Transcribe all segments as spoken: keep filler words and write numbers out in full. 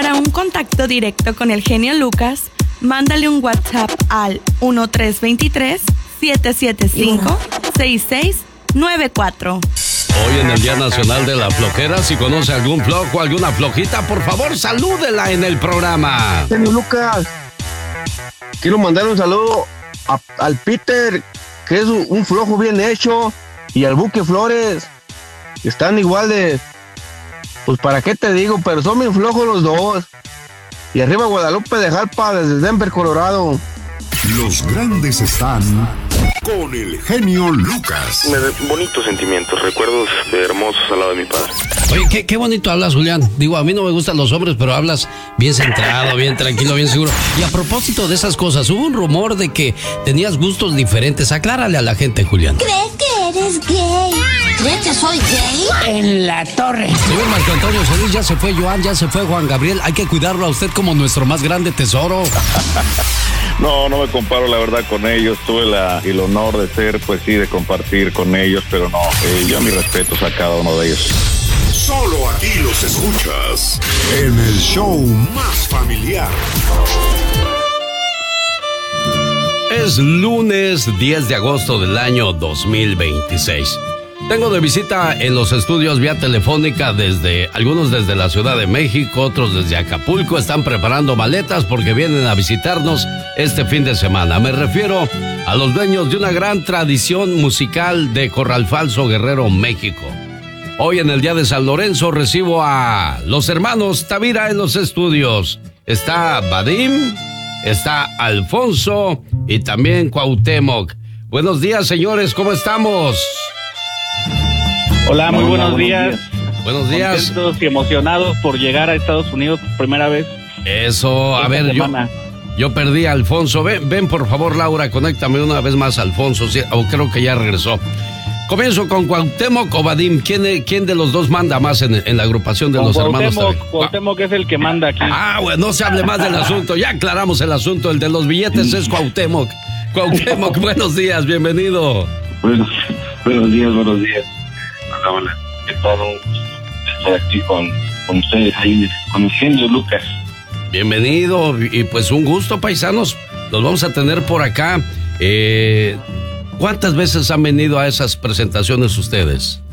Para un contacto directo con el genio Lucas, mándale un WhatsApp al uno tres dos tres, siete siete cinco, seis seis nueve cuatro. Hoy en el Día Nacional de la Flojera, si conoce algún flojo o alguna flojita, por favor, salúdela en el programa. Genio Lucas, quiero mandar un saludo a, al Peter, que es un, un flojo bien hecho, y al Buque Flores, que están igual de... Pues para qué te digo, pero son bien flojos los dos. Y arriba Guadalupe de Jalpa desde Denver, Colorado. Los grandes están con el genio Lucas. Me da bonitos sentimientos, recuerdos hermosos al lado de mi padre. Oye, qué, qué bonito hablas, Julián. Digo, a mí no me gustan los hombres, pero hablas bien centrado, bien tranquilo, bien seguro. Y a propósito de esas cosas, hubo un rumor de que tenías gustos diferentes. Aclárale a la gente, Julián. ¿Crees que eres gay? ¿Crees que soy gay? En la torre. Señor Marco Antonio Solís, ya se fue Joan, ya se fue Juan Gabriel. Hay que cuidarlo a usted como nuestro más grande tesoro. No, no me comparo la verdad con ellos. Tuve la, el honor de ser, pues sí, de compartir con ellos, pero no, eh, yo mis respetos a cada uno de ellos. Solo aquí los escuchas en el show más familiar. Es lunes diez de agosto del año dos mil veintiséis. Tengo de visita en los estudios vía telefónica desde algunos desde la Ciudad de México, otros desde Acapulco. Están preparando maletas porque vienen a visitarnos este fin de semana. Me refiero a los dueños de una gran tradición musical de Corral Falso, Guerrero, México. Hoy en el Día de San Lorenzo recibo a los hermanos Tavira en los estudios. Está Vadim, está Alfonso y también Cuauhtémoc. Buenos días, señores, ¿cómo estamos? Hola, muy buenos días. Buenos días. Contentos y emocionados por llegar a Estados Unidos por primera vez. Eso, a ver, yo, yo perdí a Alfonso. Ven, ven, por favor, Laura, conéctame una vez más a Alfonso, sí, o creo que ya regresó. Comienzo con Cuauhtémoc o Vadim. ¿Quién, ¿Quién de los dos manda más en, en la agrupación de con los Cuauhtémoc, hermanos? Cuauhtémoc es el que manda aquí. Ah, bueno, no se hable más del asunto. Ya aclaramos el asunto. El de los billetes es Cuauhtémoc. Cuauhtémoc, buenos días, bienvenido. Buenos, buenos días, buenos días. Hola, hola. ¿Qué tal? Estoy aquí con, con ustedes, ahí, con el genio Lucas. Bienvenido, y pues un gusto, paisanos. Los vamos a tener por acá. Eh, ¿Cuántas veces han venido a esas presentaciones ustedes?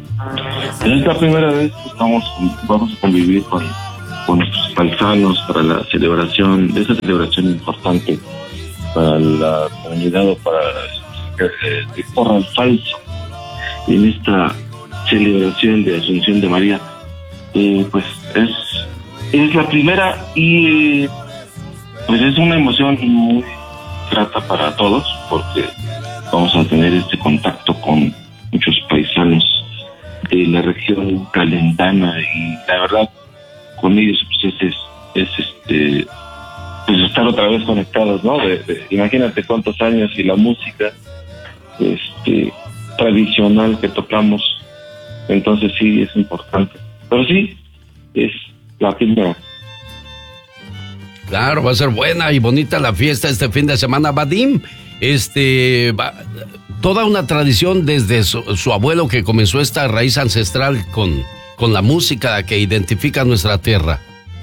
Es la primera vez que estamos, vamos a convivir con, con nuestros paisanos para la celebración, de esa celebración importante para la comunidad o para eh, de Corral Falso. En esta celebración de Asunción de María, eh, pues es, es la primera y pues es una emoción muy grata para todos porque vamos a tener este contacto con muchos paisanos de la región calentana y la verdad con ellos pues es, es, es este pues estar otra vez conectados, ¿no? De, de, imagínate cuántos años y la música este tradicional que tocamos, entonces sí es importante, pero sí es la primera. Claro, va a ser buena y bonita la fiesta este fin de semana. Vadim, este, va, toda una tradición desde su, su abuelo que comenzó esta raíz ancestral con, con la música que identifica nuestra tierra.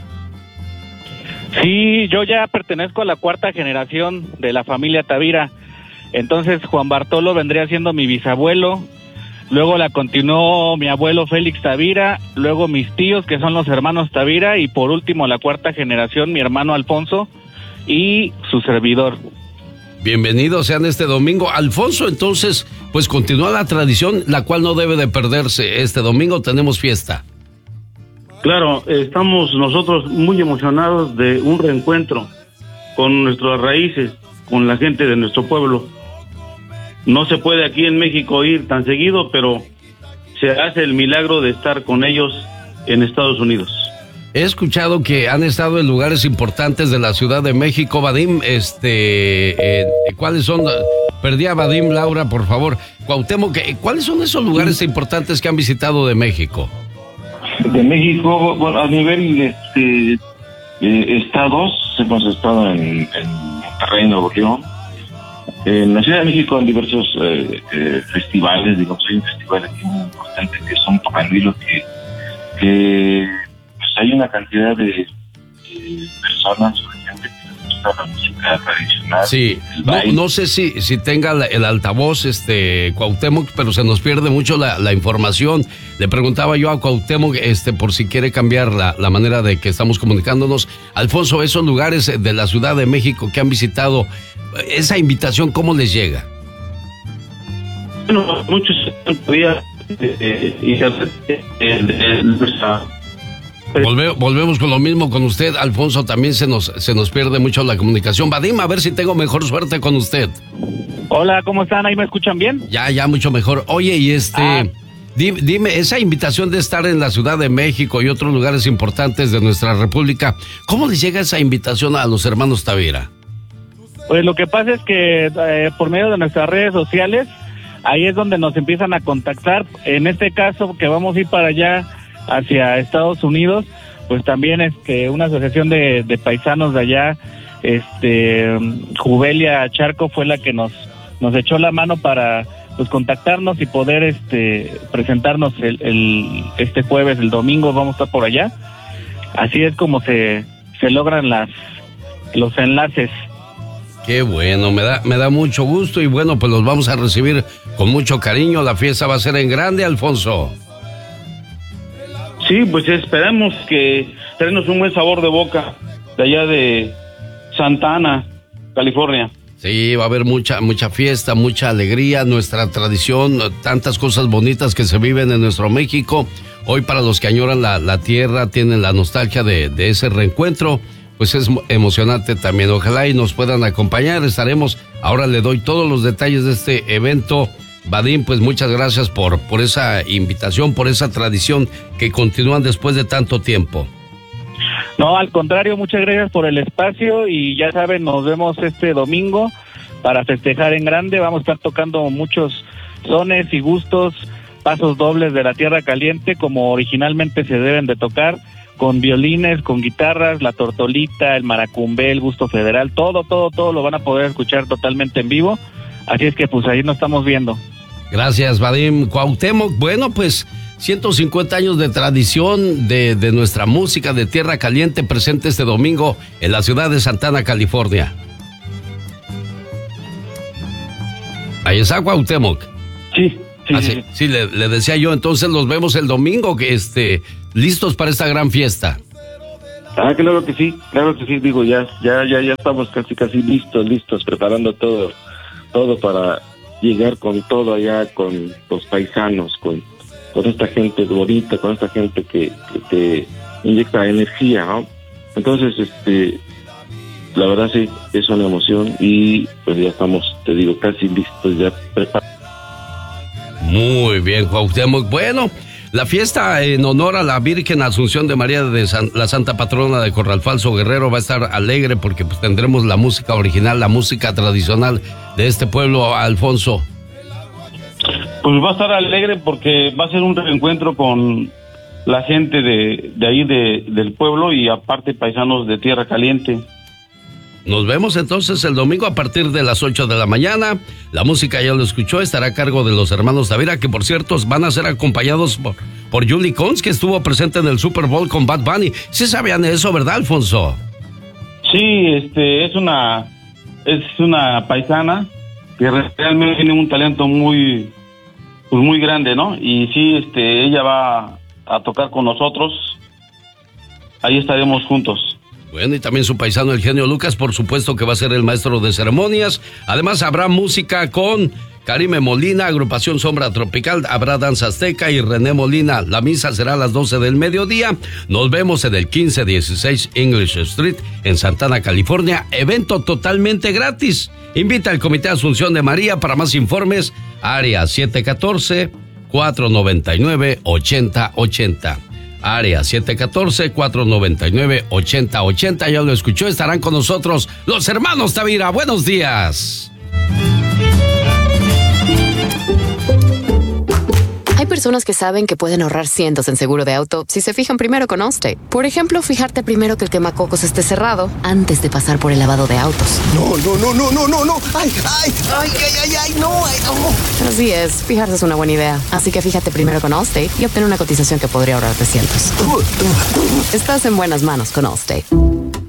Sí, yo ya pertenezco a la cuarta generación de la familia Tavira. Entonces Juan Bartolo vendría siendo mi bisabuelo, luego la continuó mi abuelo Félix Tavira, luego mis tíos que son los hermanos Tavira y por último la cuarta generación mi hermano Alfonso y su servidor. Bienvenidos sean este domingo. Alfonso, entonces, pues continúa la tradición, la cual no debe de perderse. Este domingo tenemos fiesta. Claro, estamos nosotros muy emocionados de un reencuentro con nuestras raíces, con la gente de nuestro pueblo. No se puede aquí en México ir tan seguido, pero se hace el milagro de estar con ellos en Estados Unidos. He escuchado que han estado en lugares importantes de la Ciudad de México, Vadim, este, eh, ¿cuáles son? Perdí a Vadim, Laura, por favor. Cuauhtémoc, ¿cuáles son esos lugares importantes que han visitado de México? De México, bueno, a nivel este, eh, estados, hemos estado en, en Monterrey, Nuevo León. En la Ciudad de México en diversos eh, eh, festivales, digamos, hay un festival aquí muy importante que son Tocandilo, que, que pues hay una cantidad de, eh, personas o de gente que les gusta la música tradicional. Sí, no, no sé si, si tenga la, el altavoz, este, Cuauhtémoc, pero se nos pierde mucho la, la información. Le preguntaba yo a Cuauhtémoc, este, por si quiere cambiar la, la manera de que estamos comunicándonos. Alfonso, esos lugares de la Ciudad de México que han visitado, esa invitación, ¿cómo les llega? Bueno, muchos todavía eh, eh, eh, nuestra... Volve, volvemos con lo mismo con usted, Alfonso, también se nos, se nos pierde mucho la comunicación. Vadim, a ver si tengo mejor suerte con usted. Hola, ¿cómo están? ¿Ahí me escuchan bien? Ya, ya, mucho mejor. Oye, y este, ah. dime, dime, esa invitación de estar en la Ciudad de México y otros lugares importantes de nuestra república, ¿cómo les llega esa invitación a los hermanos Tavira? Pues lo que pasa es que eh, por medio de nuestras redes sociales, ahí es donde nos empiezan a contactar. En este caso, que vamos a ir para allá, hacia Estados Unidos, pues también este una asociación de, de paisanos de allá, este Jubelia Charco fue la que nos nos echó la mano para pues contactarnos y poder este presentarnos el, el este jueves, el domingo vamos a estar por allá. Así es como se se logran las los enlaces. Qué bueno, me da me da mucho gusto y bueno, pues los vamos a recibir con mucho cariño. La fiesta va a ser en grande, Alfonso. Sí, pues esperemos que tenemos un buen sabor de boca de allá de Santa Ana, California. Sí, va a haber mucha mucha fiesta, mucha alegría, nuestra tradición, tantas cosas bonitas que se viven en nuestro México. Hoy para los que añoran la, la tierra, tienen la nostalgia de, de ese reencuentro, pues es emocionante también. Ojalá y nos puedan acompañar, estaremos. Ahora le doy todos los detalles de este evento. Vadim, pues muchas gracias por, por esa invitación, por esa tradición que continúan después de tanto tiempo. No, al contrario, muchas gracias por el espacio y ya saben, nos vemos este domingo para festejar en grande. Vamos a estar tocando muchos sones y gustos, pasos dobles de la Tierra Caliente como originalmente se deben de tocar, con violines, con guitarras, la tortolita, el maracumbé, el gusto federal, todo, todo, todo lo van a poder escuchar totalmente en vivo. Así es que pues ahí nos estamos viendo. Gracias, Vadim. Cuauhtémoc, bueno, pues ciento cincuenta años de tradición de, de nuestra música de Tierra Caliente presente este domingo en la ciudad de Santa Ana, California. Ahí está Cuauhtémoc. Sí, sí, ah, sí, sí. sí le, le decía yo, entonces los vemos el domingo, que este, listos para esta gran fiesta. Ah, claro que sí, claro que sí, digo, ya, ya, ya, ya estamos casi, casi listos, listos, preparando todo, todo para llegar con todo allá, con los paisanos, con, con esta gente bonita, con esta gente que, que te inyecta energía, ¿no? Entonces, este, la verdad sí, es una emoción y pues ya estamos, te digo, casi listos, ya preparados. Muy bien, Cuauhtémoc. Bueno, la fiesta en honor a la Virgen Asunción de María de San, la Santa Patrona de Corral Falso Guerrero va a estar alegre porque pues tendremos la música original, la música tradicional de este pueblo, Alfonso. Pues va a estar alegre porque va a ser un reencuentro con la gente de, de ahí de, del pueblo y aparte paisanos de Tierra Caliente. Nos vemos entonces el domingo a partir de las ocho de la mañana. La música ya lo escuchó, estará a cargo de los hermanos Tavira, que por cierto van a ser acompañados por, por Julie Cons, que estuvo presente en el Super Bowl con Bad Bunny. ¿Sí sabían eso, verdad, Alfonso? Sí, este, es una, es una paisana que realmente tiene un talento muy, pues muy grande, ¿no? Y sí, este, ella va a tocar con nosotros. Ahí estaremos juntos. Bueno, y también su paisano, el genio Lucas, por supuesto que va a ser el maestro de ceremonias. Además, habrá música con Karime Molina, agrupación Sombra Tropical, habrá danza azteca y René Molina. La misa será a las doce del mediodía. Nos vemos en el quince dieciséis English Street, en Santa Ana, California. Evento totalmente gratis. Invita al Comité Asunción de María. Para más informes, área siete uno cuatro, cuatro nueve nueve, ocho cero ocho cero. Área siete uno cuatro, cuatro nueve nueve, ocho cero ocho cero. Ya lo escuchó, estarán con nosotros los hermanos Tavira. Buenos días. Hay personas que saben que pueden ahorrar cientos en seguro de auto si se fijan primero con Allstate. Por ejemplo, fijarte primero que el quemacocos esté cerrado antes de pasar por el lavado de autos. No, no, no, no, no, no, no. Ay, ay, ay, ay, ay, ay, no, ay, no. Así es, fijarse es una buena idea. Así que fíjate primero con Allstate y obtén una cotización que podría ahorrarte cientos. Estás en buenas manos con Allstate.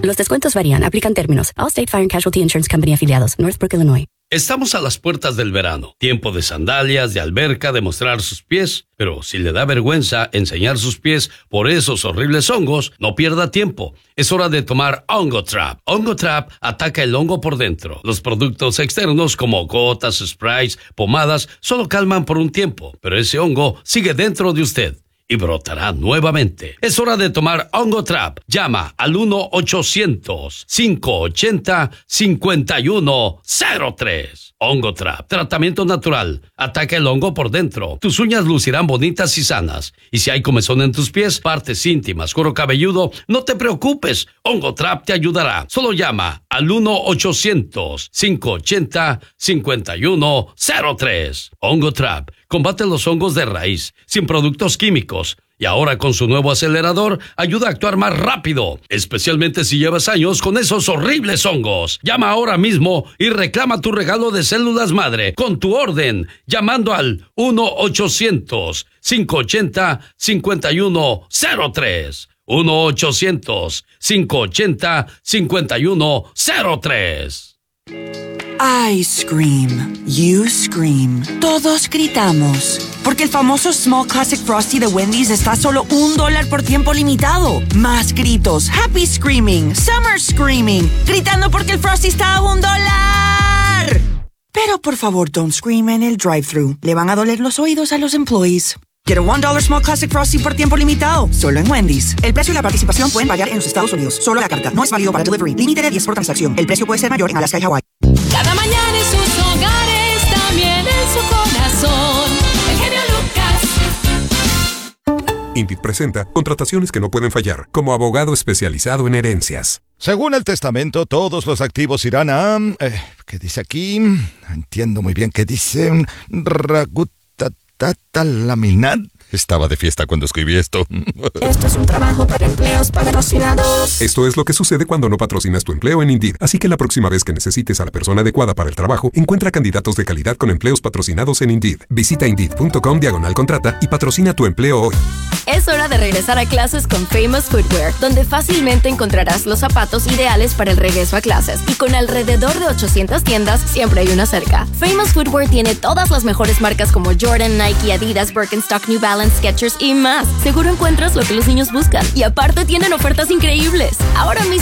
Los descuentos varían. Aplican términos. Allstate Fire and Casualty Insurance Company afiliados. Northbrook, Illinois. Estamos a las puertas del verano. Tiempo de sandalias, de alberca, de mostrar sus pies. Pero si le da vergüenza enseñar sus pies por esos horribles hongos, no pierda tiempo. Es hora de tomar Hongo Trap. Hongo Trap ataca el hongo por dentro. Los productos externos como gotas, sprays, pomadas, solo calman por un tiempo. Pero ese hongo sigue dentro de usted y brotará nuevamente. Es hora de tomar Hongo Trap. Llama al uno ochocientos, cinco ochenta, cincuenta y uno cero tres. Hongo Trap. Tratamiento natural. Ataca el hongo por dentro. Tus uñas lucirán bonitas y sanas. Y si hay comezón en tus pies, partes íntimas, cuero cabelludo, no te preocupes. Hongo Trap te ayudará. Solo llama al uno ochocientos, cinco ochenta, cincuenta y uno cero tres. Hongo Trap. Combate los hongos de raíz, sin productos químicos. Y ahora con su nuevo acelerador, ayuda a actuar más rápido, especialmente si llevas años con esos horribles hongos. Llama ahora mismo y reclama tu regalo de células madre con tu orden, llamando al uno ochocientos, cinco ochenta, cincuenta y uno cero tres. uno ochocientos, cinco ochenta, cincuenta y uno cero tres. I scream, you scream, todos gritamos, porque el famoso Small Classic Frosty de Wendy's está a solo un dólar por tiempo limitado. Más gritos, happy screaming, summer screaming, gritando porque el Frosty está a un dólar. Pero por favor, don't scream en el drive-thru, le van a doler los oídos a los employees. Get a one dollar Small Classic Frosty por tiempo limitado, solo en Wendy's. El precio y la participación pueden variar en los Estados Unidos. Solo la carta, no es válido para delivery. Límite de diez por transacción. El precio puede ser mayor en Alaska y Hawái. Cada mañana en sus hogares, también en su corazón. El genio Lucas. Indeed presenta contrataciones que no pueden fallar, como abogado especializado en herencias. Según el testamento, todos los activos irán a... Eh, ¿Qué dice aquí? No entiendo muy bien qué dice. Ragutatatalaminat. Estaba de fiesta cuando escribí esto. Esto es un trabajo para empleos patrocinados. Esto es lo que sucede cuando no patrocinas tu empleo en Indeed. Así que la próxima vez que necesites a la persona adecuada para el trabajo, encuentra candidatos de calidad con empleos patrocinados en Indeed. Visita Indeed.com diagonal contrata y patrocina tu empleo hoy. Es hora de regresar a clases con Famous Footwear, donde fácilmente encontrarás los zapatos ideales para el regreso a clases. Y con alrededor de ochocientas tiendas, siempre hay una cerca. Famous Footwear tiene todas las mejores marcas como Jordan, Nike, Adidas, Birkenstock, New Balance, Skechers y más. Seguro encuentras lo que los niños buscan. Y aparte tienen ofertas increíbles. Ahora mismo